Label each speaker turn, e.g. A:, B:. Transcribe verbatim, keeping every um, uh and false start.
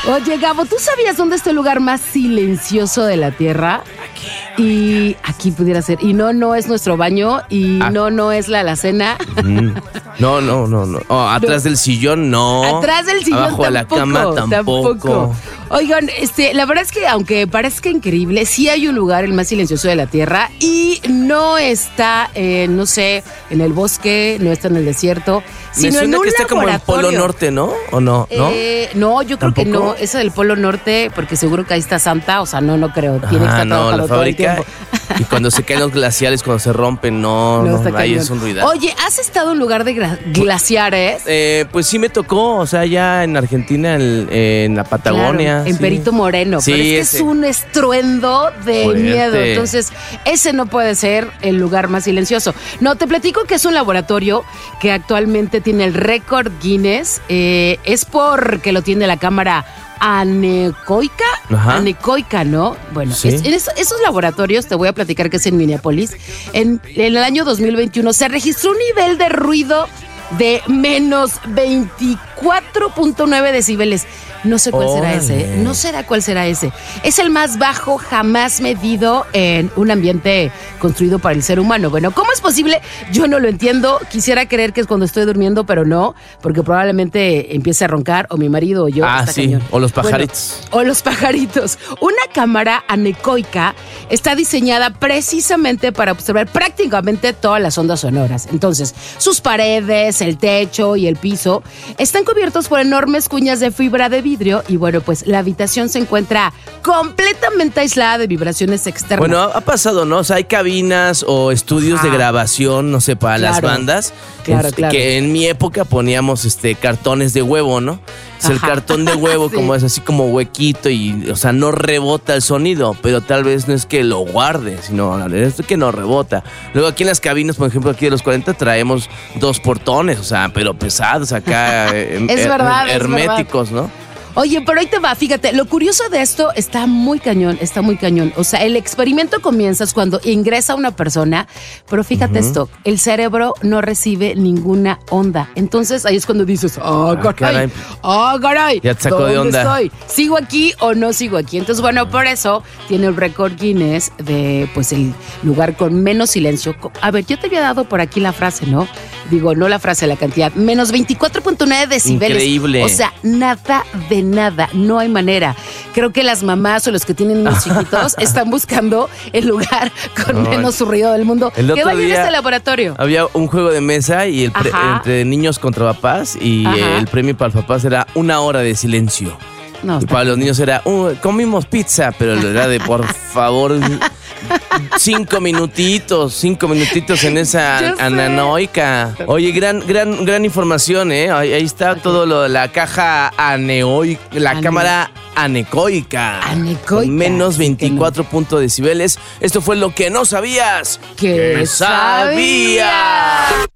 A: Oye, Gabo, ¿tú sabías dónde está el lugar más silencioso de la Tierra? Aquí. Y aquí pudiera ser. Y no, no es nuestro baño. Y ah. no, no es la alacena.
B: Mm. No, no, no, no. Oh, atrás no. del sillón, no.
A: Atrás del sillón
B: Abajo
A: tampoco.
B: de la cama, tampoco.
A: tampoco. Oigan, este, la verdad es que aunque parezca increíble, sí hay un lugar, el más silencioso de la Tierra, y no está, eh, no sé, en el bosque, no está en el desierto, sino
B: Me suena
A: en un
B: que está como en Polo Norte, ¿no? ¿O no? ¿No?
A: Eh, no, yo creo
B: ¿Tampoco?
A: que no. Esa del Polo Norte, porque seguro que ahí está Santa, o sea, no, no creo. Tiene
B: ah,
A: que estar
B: no, la fábrica. Y cuando se caen los glaciares, cuando se rompen, no, no, no ahí es un ruidazo.
A: Oye, ¿has estado en un lugar de gra- glaciares?
B: Eh, pues sí me tocó, o sea, ya en Argentina, en, en la Patagonia.
A: Claro, en
B: sí.
A: Perito Moreno.
B: Sí,
A: pero es que
B: ese.
A: es un estruendo de
B: Fuerte.
A: miedo. Entonces, ese no puede ser el lugar más silencioso. No, te platico que es un laboratorio que actualmente tiene el récord Guinness. Eh, es porque lo tiene la cámara anecoica,
B: Ajá.
A: anecoica, ¿no? Bueno,
B: Sí.
A: es, en es, esos laboratorios, te voy a platicar que es en Minneapolis, en, en el año dos mil veintiuno se registró un nivel de ruido de menos veinticuatro punto nueve decibeles. No sé cuál será ese, ¿eh? No será cuál será ese. Es el más bajo jamás medido en un ambiente construido para el ser humano. Bueno, ¿cómo es posible? Yo no lo entiendo. Quisiera creer que es cuando estoy durmiendo, pero no, porque probablemente empiece a roncar o mi marido o yo.
B: Ah, sí, cañón. O los pajaritos.
A: Bueno, o los pajaritos. Una cámara anecoica está diseñada precisamente para observar prácticamente todas las ondas sonoras. Entonces, sus paredes, el techo y el piso están cubiertos por enormes cuñas de fibra de vidrio y bueno, pues la habitación se encuentra completamente aislada de vibraciones externas.
B: Bueno, ha pasado, ¿no? O sea, hay cabinas o estudios Ajá. de grabación, no sé, para
A: claro,
B: las bandas.
A: Claro,
B: en,
A: claro.
B: Que en mi época poníamos este cartones de huevo, ¿no? O sea, el cartón de huevo sí. como es así como huequito y, o sea, no rebota el sonido, pero tal vez no es que lo guarde, sino es que no rebota. Luego aquí en las cabinas, por ejemplo, aquí de los cuarenta traemos dos portones, o sea, pero pesados acá,
A: es her- verdad,
B: herméticos,
A: es verdad.
B: ¿no?
A: Oye, pero ahí te va, fíjate, lo curioso de esto está muy cañón, está muy cañón. O sea, el experimento comienza cuando ingresa una persona, pero fíjate uh-huh. esto, el cerebro no recibe ninguna onda. Entonces ahí es cuando dices, oh,
B: ah,
A: caray, oh, caray,
B: ya te sacó
A: ¿dónde
B: de onda?
A: estoy? ¿Sigo aquí o no sigo aquí? Entonces, bueno, por eso tiene el récord Guinness de, pues, el lugar con menos silencio. A ver, yo te había dado por aquí la frase, ¿no? Digo, no la frase, la cantidad. Menos veinticuatro punto nueve decibeles.
B: Increíble.
A: O sea, nada de nada, no hay manera. Creo que las mamás o los que tienen niños chiquitos están buscando el lugar con no, menos ruido del mundo. ¿Qué vaya en este laboratorio?
B: Había un juego de mesa y el pre- entre niños contra papás y Ajá. el premio para los papás era una hora de silencio. No, y para los niños era, uh, comimos pizza, pero era de, por favor, cinco minutitos, cinco minutitos en esa ananoica. Oye, gran, gran, gran información, ¿eh? Ahí, ahí está okay. todo lo de la caja aneoica, la Ane- cámara anecoica.
A: Anecoica.
B: Menos veinticuatro punto decibeles. Esto fue lo que no sabías.
A: ¿Qué sabía?